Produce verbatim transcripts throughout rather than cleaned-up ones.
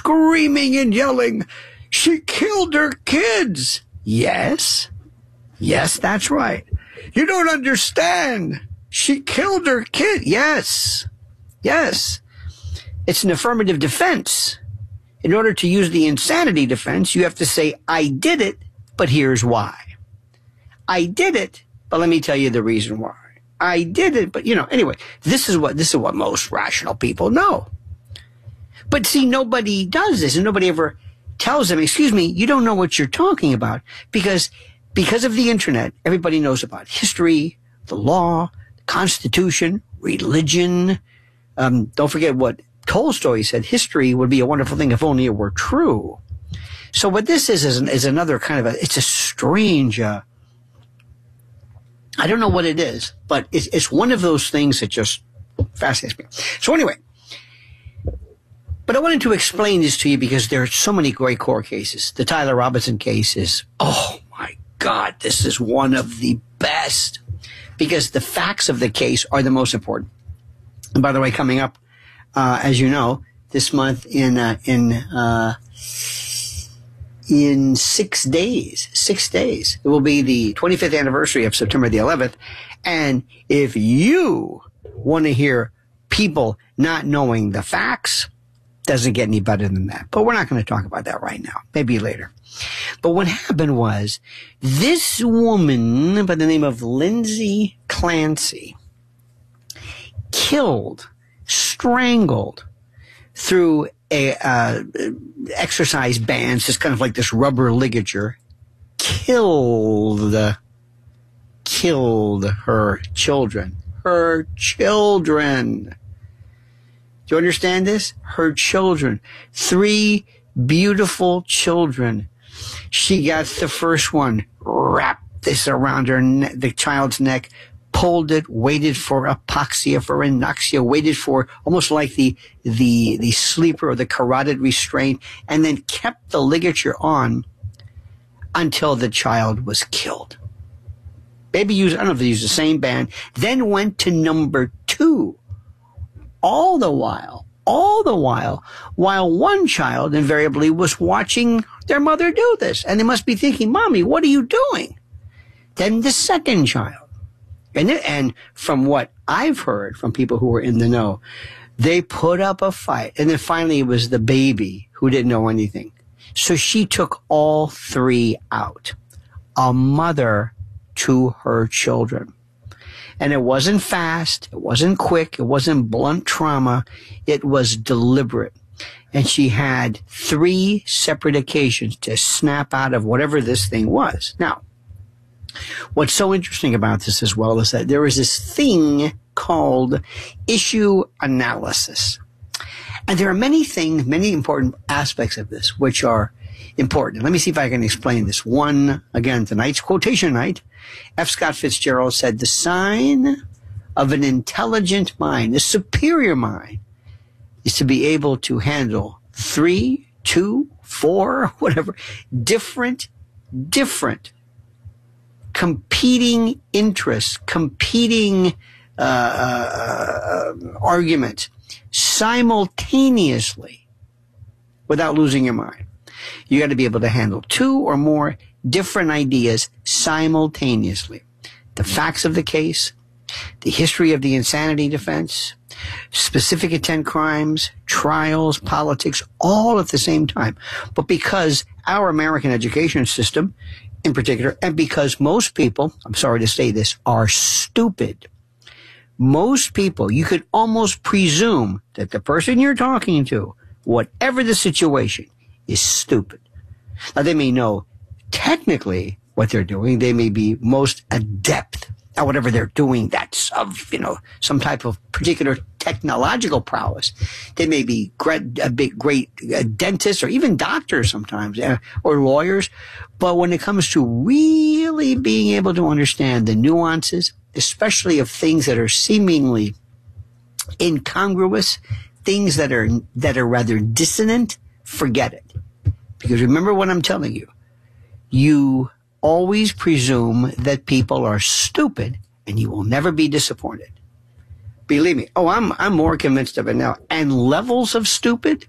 screaming and yelling, she killed her kids. Yes. Yes, that's right. You don't understand. She killed her kid. Yes. Yes. It's an affirmative defense. In order to use the insanity defense, you have to say, I did it, but here's why. I did it, but let me tell you the reason why. I did it, but, you know, anyway, this is what, this is what most rational people know. But see, nobody does this, and nobody ever tells them, excuse me, you don't know what you're talking about, because, because of the internet, everybody knows about history, the law, the Constitution, religion. Um, don't forget what Tolstoy said, history would be a wonderful thing if only it were true. So what this is, is, an, is another kind of a, it's a strange, uh, I don't know what it is, but it's, it's one of those things that just fascinates me. So anyway, but I wanted to explain this to you because there are so many great court cases. The Tyler Robinson case is, oh my God, this is one of the best because the facts of the case are the most important. And by the way, coming up, uh, as you know, this month in, uh, in, uh, in six days, six days, it will be the twenty-fifth anniversary of September the eleventh. And if you want to hear people not knowing the facts, doesn't get any better than that. But we're not going to talk about that right now. Maybe later. But what happened was this woman by the name of Lindsay Clancy killed, strangled through a uh, exercise bands, just kind of like this rubber ligature, killed, killed her children. Her children. Do you understand this? Her children. Three beautiful children. She got the first one, wrapped this around her ne- the child's neck, pulled it, waited for apoxia, for anoxia, waited for almost like the, the, the sleeper or the carotid restraint, and then kept the ligature on until the child was killed. Baby used, I don't know if they used the same band, then went to number two. All the while, all the while, while one child invariably was watching their mother do this. And they must be thinking, Mommy, what are you doing? Then the second child. And, it, and from what I've heard from people who were in the know, they put up a fight. And then finally it was the baby who didn't know anything. So she took all three out. A mother to her children. And it wasn't fast. It wasn't quick. It wasn't blunt trauma. It was deliberate. And she had three separate occasions to snap out of whatever this thing was. Now, what's so interesting about this as well is that there is this thing called issue analysis. And there are many things, many important aspects of this, which are important. Let me see if I can explain this. One, again, tonight's quotation night. F. Scott Fitzgerald said, the sign of an intelligent mind, a superior mind, is to be able to handle three, two, four, whatever, different, different competing interests, competing uh, uh, arguments simultaneously without losing your mind. You got to be able to handle two or more different ideas simultaneously. The facts of the case, the history of the insanity defense, specific intent crimes, trials, politics, all at the same time. But because our American education system in particular, and because most people, I'm sorry to say this, are stupid. Most people, you could almost presume that the person you're talking to, whatever the situation, is stupid. Now, they may know technically what they're doing. They may be most adept at whatever they're doing that's of, you know, some type of particular technological prowess. They may be great, a big, great uh, dentists or even doctors sometimes, uh, or lawyers. But when it comes to really being able to understand the nuances, especially of things that are seemingly incongruous, things that are, that are rather dissonant, forget it. Because remember what I'm telling you. You always presume that people are stupid and you will never be disappointed. Believe me. Oh, I'm, I'm more convinced of it now. And levels of stupid,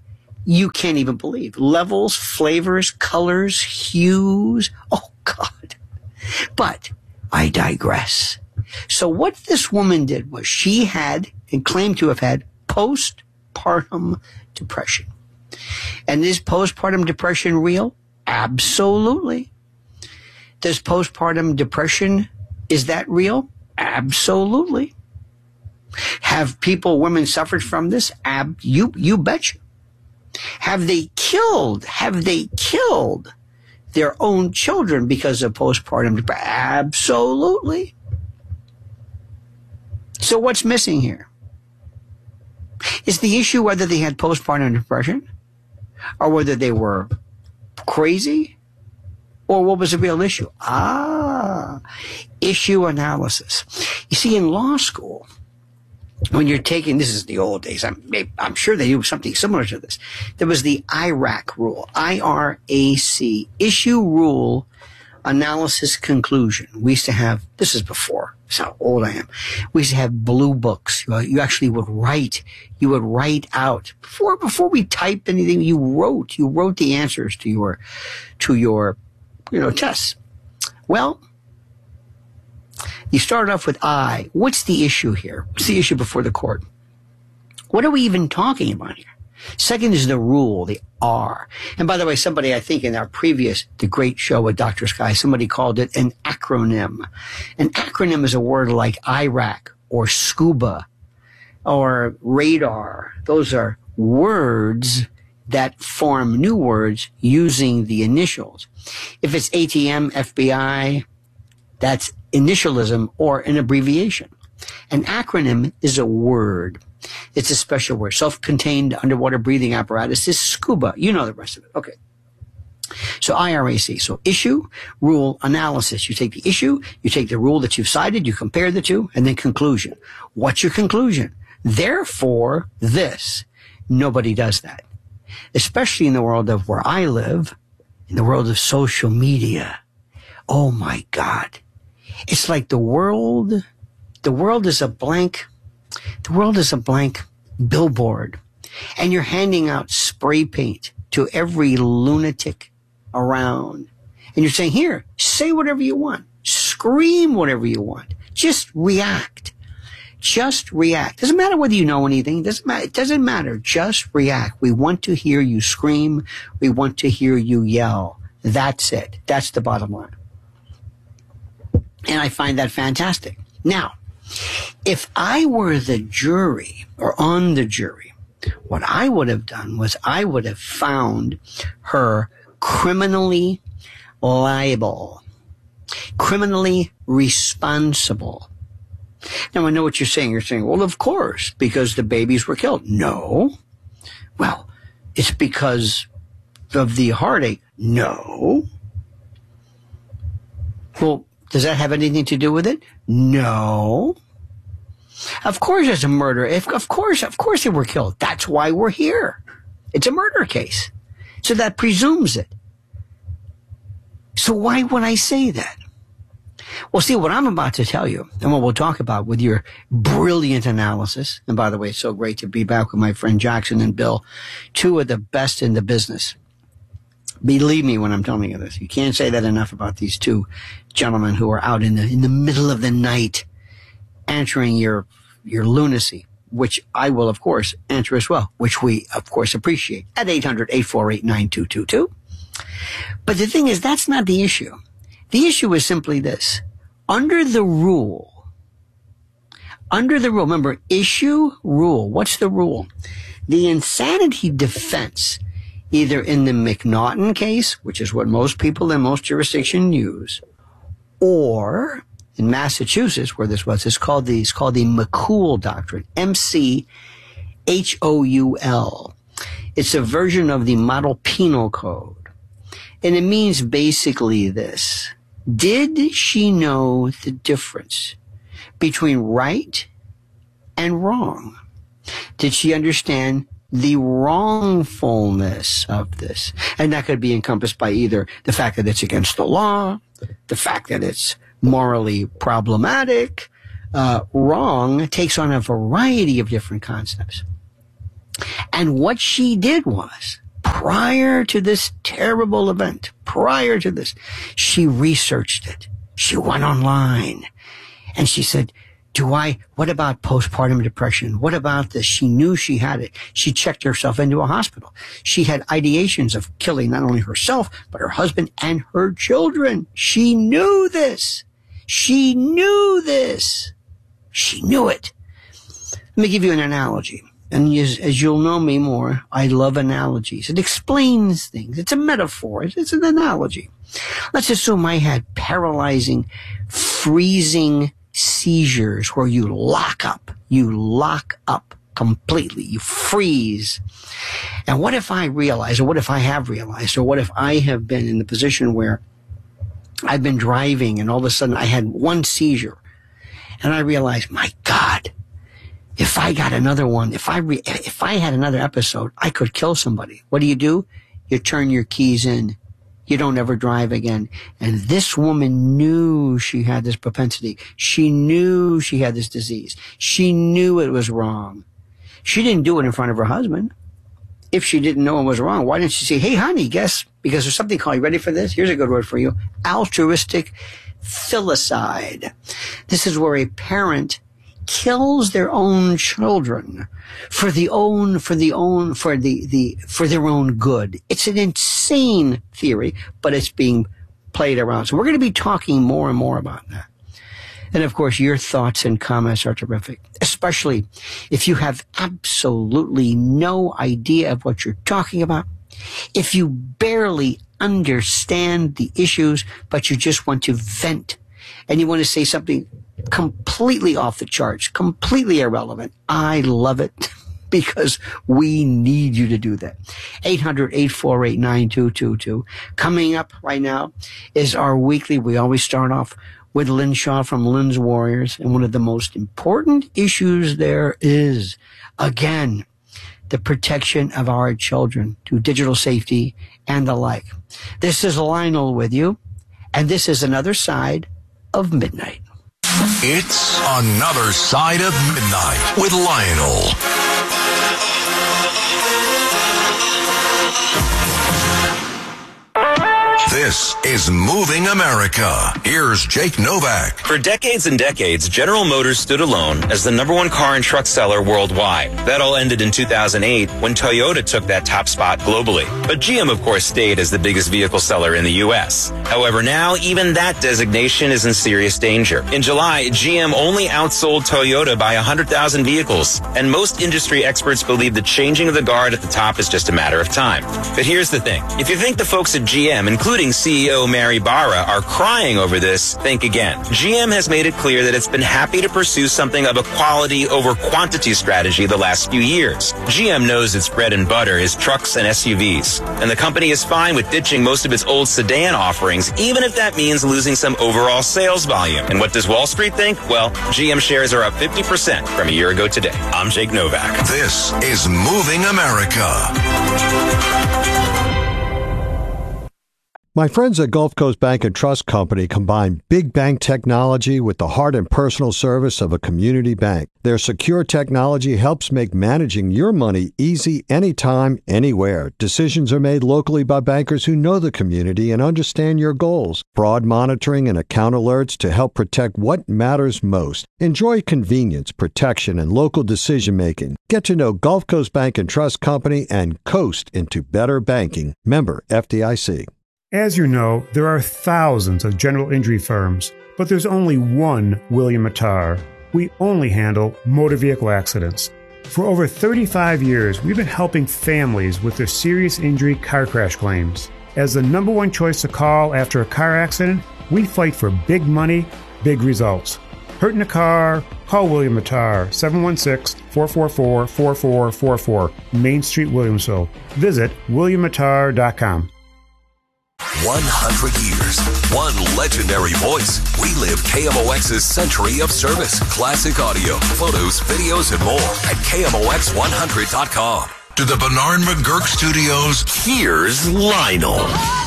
you can't even believe. Levels, flavors, colors, hues. Oh, God. But I digress. So what this woman did was she had and claimed to have had postpartum depression. And is postpartum depression real? Absolutely. Does postpartum depression, is that real? Absolutely. Have people, women suffered from this? Ab, you, you betcha. Have they killed, have they killed their own children because of postpartum depression? Absolutely. So what's missing here? Is the issue whether they had postpartum depression or whether they were crazy or what was the real issue? Ah, issue analysis. You see, in law school, when you're taking, this is the old days, I'm, I'm sure they do something similar to this. There was the I RAC rule, I R A C, issue rule analysis conclusion. We used to have, this is before, that's how old I am. We used to have blue books. You, you actually would write, you would write out, before, before we typed anything, you wrote, you wrote the answers to your, to your, you know, tests. Well, you start off with I. What's the issue here? What's the issue before the court? What are we even talking about here? Second is the rule, the R. And by the way, somebody, I think in our previous, the great show with Doctor Sky, somebody called it an acronym. An acronym is a word like I RAC or SCUBA or radar. Those are words that form new words using the initials. If it's A T M, F B I, that's initialism or an abbreviation. An acronym is a word. It's a special word. Self-contained underwater breathing apparatus is SCUBA. You know the rest of it. Okay. So I R A C. So issue, rule, analysis. You take the issue, you take the rule that you've cited, you compare the two, and then conclusion. What's your conclusion? Therefore, this. Nobody does that. Especially in the world of where I live, in the world of social media. Oh my God. It's like the world, the world is a blank, the world is a blank billboard. And you're handing out spray paint to every lunatic around. And you're saying, here, say whatever you want. Scream whatever you want. Just react. Just react. Doesn't matter whether you know anything. It doesn't matter. It doesn't matter. Just react. We want to hear you scream. We want to hear you yell. That's it. That's the bottom line. And I find that fantastic. Now, if I were the jury or on the jury, what I would have done was I would have found her criminally liable, criminally responsible. Now, I know what you're saying. You're saying, well, of course, because the babies were killed. No. Well, it's because of the heartache. No. Well, does that have anything to do with it? No. Of course it's a murder. If, of course, of course they were killed. That's why we're here. It's a murder case. So that presumes it. So why would I say that? Well, see, what I'm about to tell you, and what we'll talk about with your brilliant analysis, and by the way, it's so great to be back with my friend Jackson and Bill, two of the best in the business. Believe me when I'm telling you this. You can't say that enough about these two gentlemen who are out in the in the middle of the night answering your your lunacy, which I will, of course, answer as well, which we, of course, appreciate at eight hundred, eight four eight, nine two two two. But the thing is, that's not the issue. The issue is simply this. Under the rule, under the rule, remember, issue, rule. What's the rule? The insanity defense, either in the McNaughton case, which is what most people in most jurisdictions use, or in Massachusetts, where this was, it's called the, it's called the McCool Doctrine, M C H O U L. It's a version of the Model Penal Code. And it means basically this. Did she know the difference between right and wrong? Did she understand the wrongfulness of this? And that could be encompassed by either the fact that it's against the law, the fact that it's morally problematic. Uh, wrong takes on a variety of different concepts. And what she did was, prior to this terrible event, prior to this, she researched it. She went online and she said, do I, what about postpartum depression? What about this? She knew she had it. She checked herself into a hospital. She had ideations of killing not only herself, but her husband and her children. She knew this. She knew this. She knew it. Let me give you an analogy. And as, as you'll know me more, I love analogies. It explains things. It's a metaphor. It's, it's an analogy. Let's assume I had paralyzing, freezing seizures where you lock up. You lock up completely. You freeze. And what if I realize, or what if I have realized, or what if I have been in the position where I've been driving and all of a sudden I had one seizure and I realized, my God, if I got another one, if I re- if I had another episode, I could kill somebody. What do you do? You turn your keys in. You don't ever drive again. And this woman knew she had this propensity. She knew she had this disease. She knew it was wrong. She didn't do it in front of her husband. If she didn't know it was wrong, why didn't she say, hey, honey, guess, because there's something called, you ready for this? Here's a good word for you. Altruistic filicide. This is where a parent kills their own children for the own, for the own, for the, the, for their own good. It's an insane theory, but it's being played around. So we're going to be talking more and more about that. And of course, your thoughts and comments are terrific, especially if you have absolutely no idea of what you're talking about. If you barely understand the issues, but you just want to vent and you want to say something completely off the charts, completely irrelevant. I love it because we need you to do that. eight hundred, eight four eight, nine two two two. Coming up right now is our weekly. We always start off with Lynn Shaw from Lynn's Warriors. And one of the most important issues there is, again, the protection of our children through digital safety and the like. This is Lionel with you, and this is Another Side of Midnight. It's Another Side of Midnight with Lionel. This is Moving America. Here's Jake Novak. For decades and decades, General Motors stood alone as the number one car and truck seller worldwide. That all ended in two thousand eight when Toyota took that top spot globally. But G M, of course, stayed as the biggest vehicle seller in the U S. However, now even that designation is in serious danger. In July, G M only outsold Toyota by one hundred thousand vehicles, and most industry experts believe the changing of the guard at the top is just a matter of time. But here's the thing. If you think the folks at G M, including C E O Mary Barra, are crying over this, think again. G M has made it clear that it's been happy to pursue something of a quality over quantity strategy the last few years. G M knows its bread and butter is trucks and S U Vs, and the company is fine with ditching most of its old sedan offerings, even if that means losing some overall sales volume. And what does Wall Street think? Well, G M shares are up fifty percent from a year ago today. I'm Jake Novak. This is Moving America. My friends at Gulf Coast Bank and Trust Company combine big bank technology with the heart and personal service of a community bank. Their secure technology helps make managing your money easy anytime, anywhere. Decisions are made locally by bankers who know the community and understand your goals. Fraud monitoring and account alerts to help protect what matters most. Enjoy convenience, protection, and local decision-making. Get to know Gulf Coast Bank and Trust Company and coast into better banking. Member F D I C. As you know, there are thousands of general injury firms, but there's only one William Mattar. We only handle motor vehicle accidents. For over thirty-five years, we've been helping families with their serious injury car crash claims. As the number one choice to call after a car accident, we fight for big money, big results. Hurt in a car? Call William Mattar, seven one six, four four four, four four four four, Main Street, Williamsville. Visit william mattar dot com. one hundred years, one legendary voice. We live K M O X's century of service, classic audio, photos, videos, and more at K M O X one hundred dot com. To the Bernard McGurk Studios, here's Lionel.